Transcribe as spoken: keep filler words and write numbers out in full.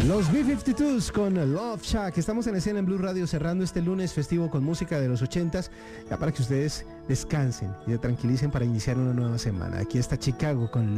Los B cincuenta y dos con Love Shack. Estamos en la escena en Blue Radio cerrando este lunes festivo con música de los ochentas, ya para que ustedes descansen y se tranquilicen para iniciar una nueva semana. Aquí está Chicago con